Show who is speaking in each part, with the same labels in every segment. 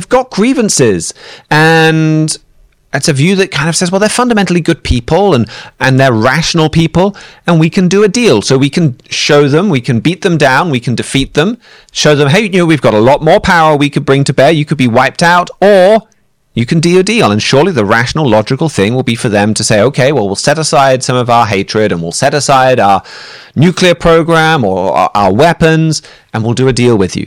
Speaker 1: got grievances. And it's a view that kind of says, well, they're fundamentally good people and they're rational people, and we can do a deal. So we can show them, we can beat them down, we can defeat them, show them, hey, we've got a lot more power we could bring to bear. You could be wiped out, or you can do a deal. And surely the rational, logical thing will be for them to say, okay, well, we'll set aside some of our hatred and we'll set aside our nuclear program or our weapons, and we'll do a deal with you.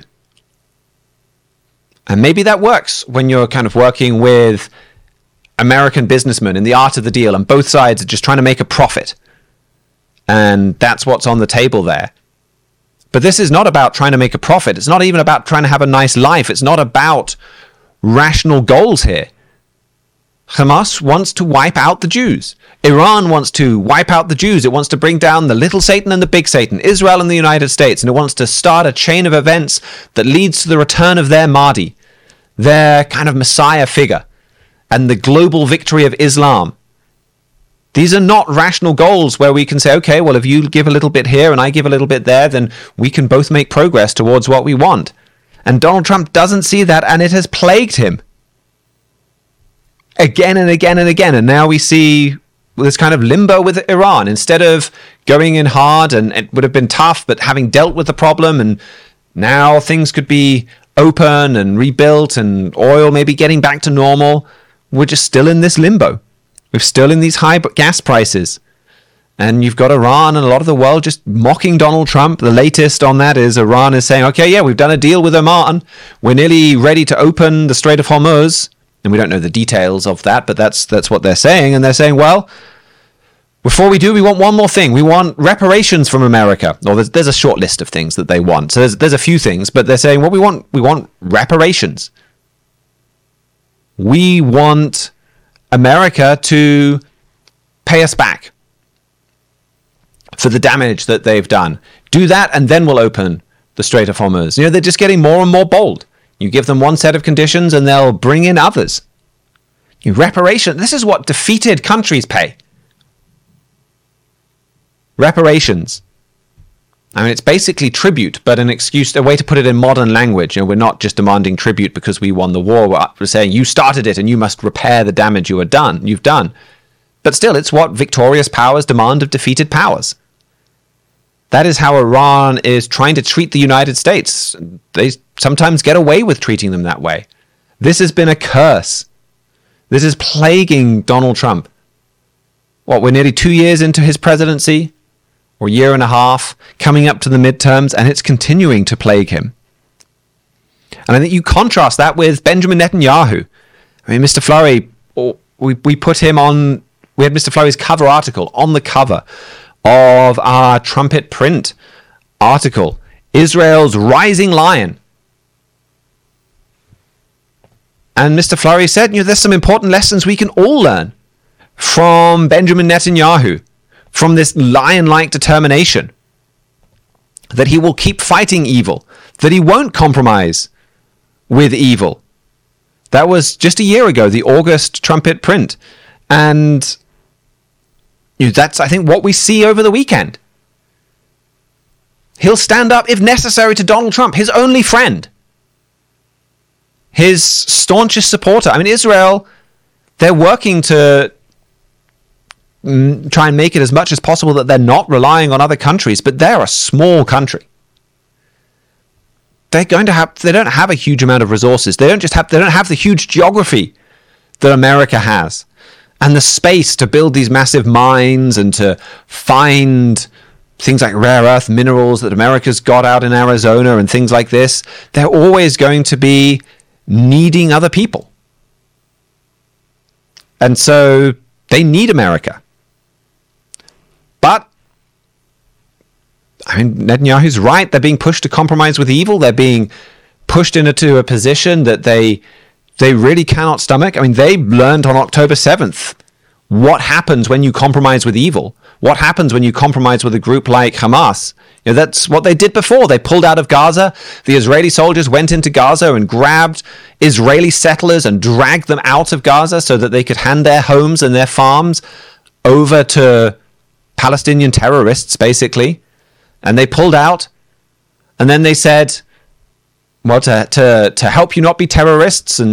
Speaker 1: And maybe that works when you're kind of working with American businessmen in the art of the deal, and both sides are just trying to make a profit. And that's what's on the table there. But this is not about trying to make a profit. It's not even about trying to have a nice life. It's not about rational goals here. Hamas wants to wipe out the Jews. Iran wants to wipe out the Jews. It wants to bring down the little Satan and the big Satan, Israel and the United States. And it wants to start a chain of events that leads to the return of their Mahdi, their kind of Messiah figure, and the global victory of Islam. These are not rational goals where we can say, okay, well, if you give a little bit here and I give a little bit there, then we can both make progress towards what we want. And Donald Trump doesn't see that, and it has plagued him again and again and again. And now we see this kind of limbo with Iran. Instead of going in hard, and it would have been tough, but having dealt with the problem, and now things could be open and rebuilt and oil maybe getting back to normal, we're just still in this limbo. We're still in these high gas prices. And you've got Iran and a lot of the world just mocking Donald Trump. The latest on that is Iran is saying, okay, yeah, we've done a deal with Oman. We're nearly ready to open the Strait of Hormuz. And we don't know the details of that, but that's what they're saying. And they're saying, well, before we do, we want one more thing. We want reparations from America. Or there's a short list of things that they want. So there's a few things, but they're saying, well, we want reparations. We want America to pay us back for the damage that they've done. Do that, and then we'll open the Strait of Hormuz. They're just getting more and more bold. You give them one set of conditions, and they'll bring in others. Reparation. This is what defeated countries pay. Reparations. I mean, it's basically tribute, but an excuse, a way to put it in modern language. We're not just demanding tribute because we won the war. We're saying you started it and you must repair the damage you've done. But still, it's what victorious powers demand of defeated powers. That is how Iran is trying to treat the United States. They sometimes get away with treating them that way. This has been a curse. This is plaguing Donald Trump. We're nearly 2 years into his presidency, or a year and a half, coming up to the midterms, and it's continuing to plague him. And I think you contrast that with Benjamin Netanyahu. I mean, Mr. Flurry, we put him on, we had Mr. Flurry's cover article on the cover of our Trumpet Print article, Israel's Rising Lion. And Mr. Flurry said, there's some important lessons we can all learn from Benjamin Netanyahu, from this lion-like determination, that he will keep fighting evil, that he won't compromise with evil. That was just a year ago, the August Trumpet Print. And that's, I think, what we see over the weekend. He'll stand up, if necessary, to Donald Trump, his only friend, his staunchest supporter. I mean, Israel, they're working to try and make it as much as possible that they're not relying on other countries, but they're a small country. They don't have a huge amount of resources. They don't have the huge geography that America has, and the space to build these massive mines and to find things like rare earth minerals that America's got out in Arizona and things like this. They're always going to be needing other people. And so they need America. But, I mean, Netanyahu's right. They're being pushed to compromise with evil. They're being pushed into a position that they really cannot stomach. I mean, they learned on October 7th what happens when you compromise with evil. What happens when you compromise with a group like Hamas? That's what they did before. They pulled out of Gaza. The Israeli soldiers went into Gaza and grabbed Israeli settlers and dragged them out of Gaza so that they could hand their homes and their farms over to Palestinian terrorists, basically. And they pulled out. And then they said, well, to help you not be terrorists and